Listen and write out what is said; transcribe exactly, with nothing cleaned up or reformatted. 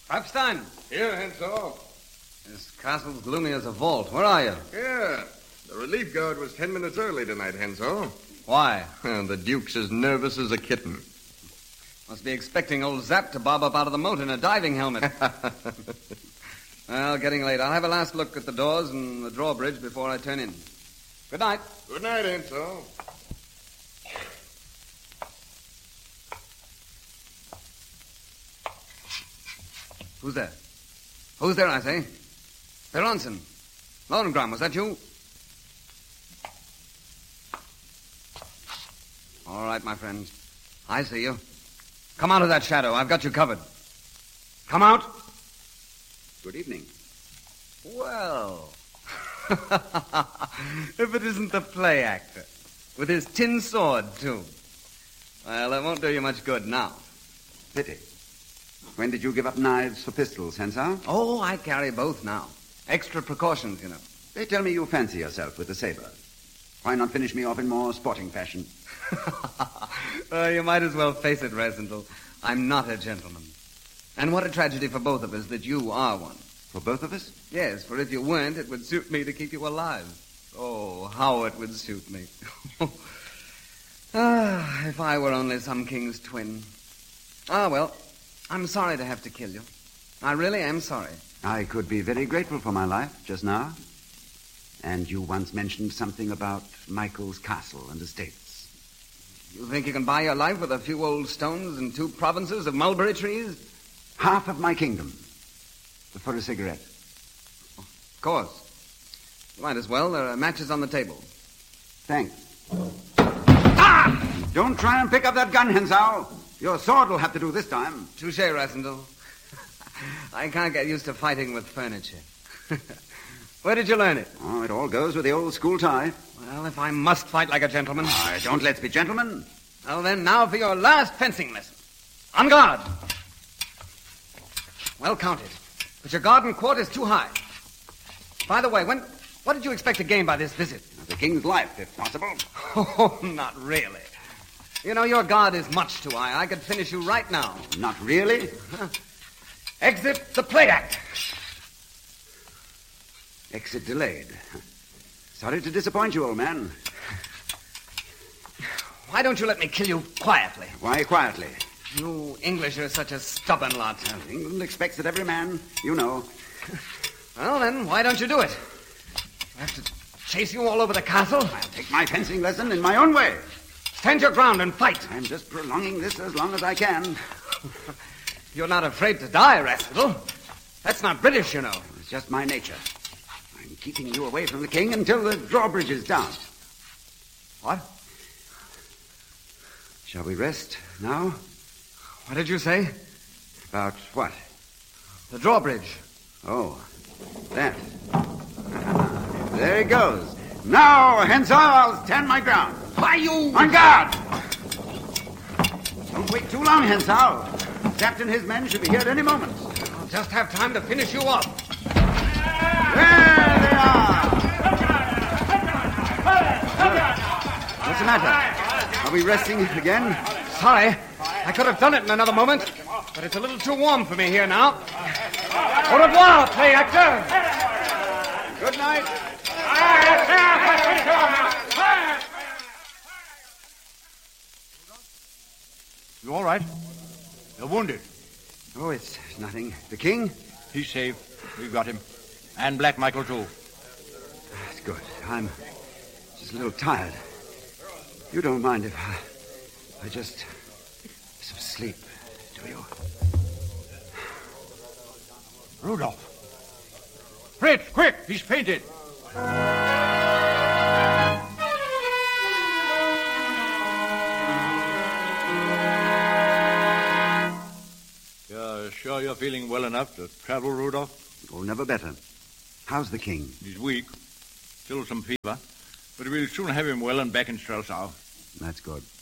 Pfeifstein. Here, Henshaw. This castle's gloomy as a vault. Where are you? Here. The relief guard was ten minutes early tonight, Henshaw. Why? The Duke's as nervous as a kitten. Must be expecting old Zap to bob up out of the moat in a diving helmet. Well, getting late. I'll have a last look at the doors and the drawbridge before I turn in. Good night. Good night, Henshaw. Who's there? Who's there, I say? Beronson. Lohengrin, was that you? All right, my friends. I see you. Come out of that shadow. I've got you covered. Come out. Good evening. Well, if it isn't the play actor, with his tin sword, too. Well, that won't do you much good now. Pity. When did you give up knives for pistols, Henshaw? Oh, I carry both now. Extra precautions, you know. They tell me you fancy yourself with the saber. Why not finish me off in more sporting fashion? Well, you might as well face it, Resenthal. I'm not a gentleman. And what a tragedy for both of us that you are one. For both of us? Yes, for if you weren't, it would suit me to keep you alive. Oh, how it would suit me. Ah, if I were only some king's twin. Ah, well, I'm sorry to have to kill you. I really am sorry. I could be very grateful for my life just now. And you once mentioned something about Michael's castle and estates. You think you can buy your life with a few old stones and two provinces of mulberry trees? Half of my kingdom. For a cigarette. Of course. You might as well. There are matches on the table. Thanks. Ah! Don't try and pick up that gun, Henshaw. Your sword will have to do this time. Touche, Rassendyll. I can't get used to fighting with furniture. Where did you learn it? Oh, it all goes with the old school tie. Well, if I must fight like a gentleman... Oh, don't let's be gentlemen. Well, then, now for your last fencing lesson. On guard. Well counted. But your garden court is too high. By the way, when... what did you expect to gain by this visit? The king's life, if possible. Oh, not really. You know, your guard is much too high. I could finish you right now. Not really? Huh. Exit the play act. Exit delayed. Sorry to disappoint you, old man. Why don't you let me kill you quietly? Why quietly? You English are such a stubborn lot. Well, England expects that every man, you know. Well, then, why don't you do it? I have to chase you all over the castle? I'll take my fencing lesson in my own way. Stand your ground and fight. I'm just prolonging this as long as I can. You're not afraid to die, Rascal. That's not British, you know. It's just my nature. I'm keeping you away from the king until the drawbridge is down. What? Shall we rest now? What did you say? About what? The drawbridge. Oh, that. There it goes. Now, Henshaw, I'll stand my ground. Why, you... On guard! Don't wait too long, Henshaw. Captain and his men should be here at any moment. I'll just have time to finish you off. There they are! What's the matter? Are we resting again? Sorry. I could have done it in another moment, but it's a little too warm for me here now. Au revoir, play actor. Good night. You all right? You're wounded. Oh, it's nothing. The king? He's safe. We've got him. And Black Michael, too. That's good. I'm just a little tired. You don't mind if I, I just some sleep, do you? Rudolph. Fritz, quick! He's fainted. You're sure you're feeling well enough to travel, Rudolph? Oh, never better. How's the king? He's weak. Still some fever. But we'll soon have him well and back in Strelsau. That's good.